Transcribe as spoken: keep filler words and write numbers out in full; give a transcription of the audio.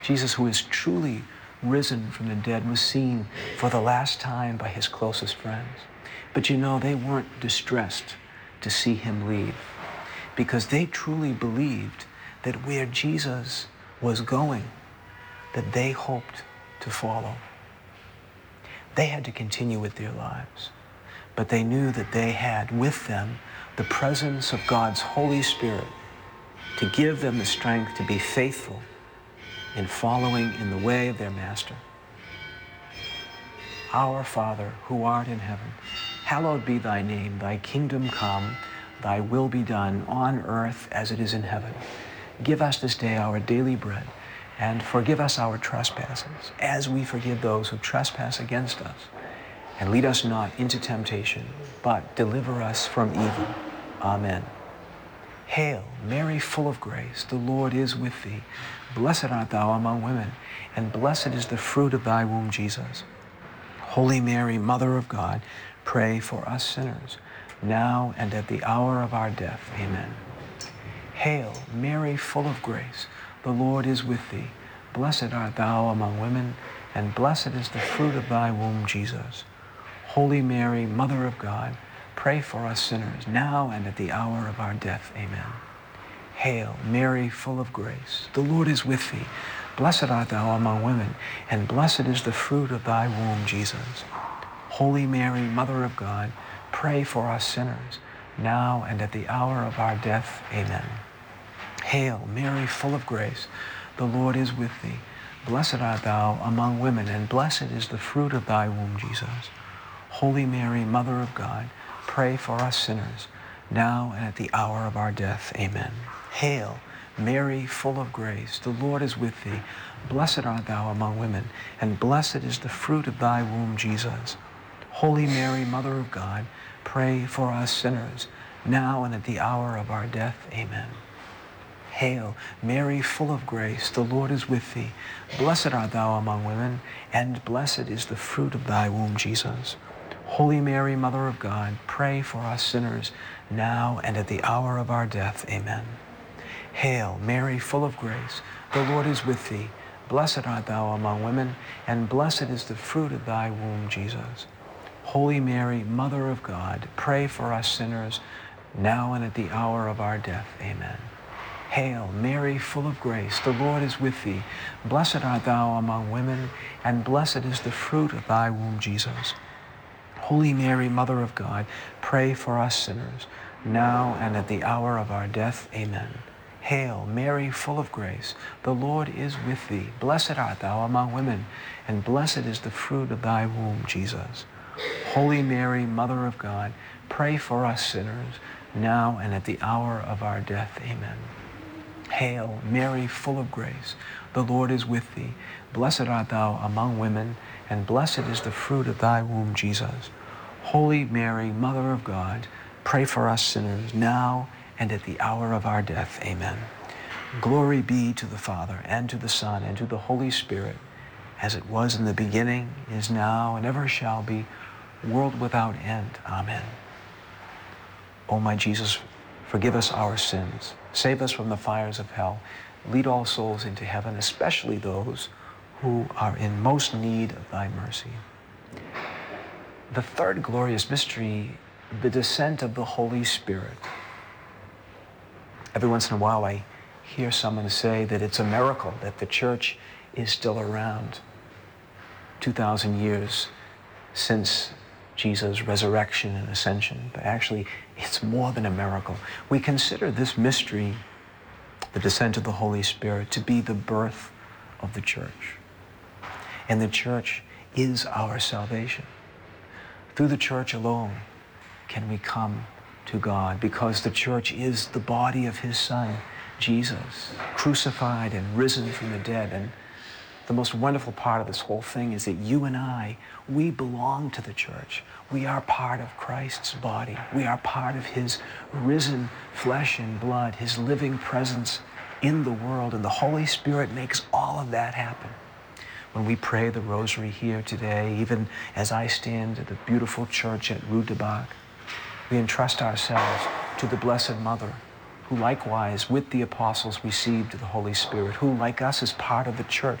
Jesus, who is truly risen from the dead, was seen for the last time by his closest friends. But you know, they weren't distressed to see him leave, because they truly believed that where Jesus was going, that they hoped to follow. They had to continue with their lives, but they knew that they had with them the presence of God's Holy Spirit to give them the strength to be faithful in following in the way of their Master. Our Father, who art in heaven, hallowed be thy name. Thy kingdom come, thy will be done on earth as it is in heaven. Give us this day our daily bread, and forgive us our trespasses, as we forgive those who trespass against us. And lead us not into temptation, but deliver us from evil. Amen. Hail, Mary, full of grace, the Lord is with thee. Blessed art thou among women, and blessed is the fruit of thy womb, Jesus. Holy Mary, Mother of God, pray for us sinners, now and at the hour of our death. Amen. Hail, Mary, full of grace, the Lord is with thee. Blessed art thou among women, and blessed is the fruit of thy womb, Jesus. Holy Mary, Mother of God, pray for us sinners, now and at the hour of our death. Amen. Hail, Mary, full of grace, the Lord is with thee. Blessed art thou among women, and blessed is the fruit of thy womb, Jesus. Holy Mary, Mother of God, pray for us sinners, now and at the hour of our death. Amen. Hail, Mary, full of grace, the Lord is with thee. Blessed art thou among women, and blessed is the fruit of thy womb, Jesus. Holy Mary, Mother of God, pray for us sinners, now and at the hour of our death. Amen. Hail, Mary, full of grace, the Lord is with thee. Blessed art thou among women, and blessed is the fruit of thy womb, Jesus. Holy Mary, Mother of God, pray for us sinners, now and at the hour of our death. Amen. Hail, Mary, full of grace, the Lord is with thee. Blessed art thou among women, and blessed is the fruit of thy womb, Jesus. Holy Mary, Mother of God, pray for us sinners, now and at the hour of our death. Amen. Hail, Mary, full of grace, the Lord is with thee. Blessed art thou among women, and blessed is the fruit of thy womb, Jesus. Holy Mary, Mother of God, pray for us sinners, now and at the hour of our death. Amen. Hail, Mary, full of grace, the Lord is with thee. Blessed art thou among women, and blessed is the fruit of thy womb, Jesus. Holy Mary, Mother of God, pray for us sinners, now and at the hour of our death. Amen. Hail, Mary, full of grace, the Lord is with thee. Blessed art thou among women, and blessed is the fruit of thy womb, Jesus. Holy Mary, Mother of God, pray for us sinners, now and at the hour of our death. Amen. Hail, Mary, full of grace, the Lord is with thee. Blessed art thou among women, and blessed is the fruit of thy womb, Jesus. Holy Mary, Mother of God, pray for us sinners, now and at the hour of our death. Amen. Glory be to the Father, and to the Son, and to the Holy Spirit, as it was in the beginning, is now, and ever shall be, world without end. Amen. O my Jesus, forgive us our sins. Save us from the fires of hell. Lead all souls into heaven, especially those who are in most need of thy mercy. The third glorious mystery, the descent of the Holy Spirit. Every once in a while I hear someone say that it's a miracle that the church is still around two thousand years since Jesus' resurrection and ascension. But actually, it's more than a miracle. We consider this mystery, the descent of the Holy Spirit, to be the birth of the church. And the church is our salvation. Through the church alone can we come to God, because the church is the body of his Son, Jesus, crucified and risen from the dead. And the most wonderful part of this whole thing is that you and I, we belong to the church. We are part of Christ's body. We are part of his risen flesh and blood, his living presence in the world. And the Holy Spirit makes all of that happen. When we pray the rosary here today, even as I stand at the beautiful church at Rue de Bac, we entrust ourselves to the Blessed Mother, who likewise with the apostles received the Holy Spirit, who like us is part of the church,